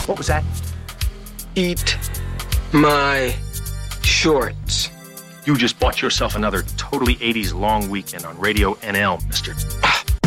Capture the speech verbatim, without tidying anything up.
What was that? Eat my shorts. You just bought yourself another totally eighties long weekend on Radio N L, mister.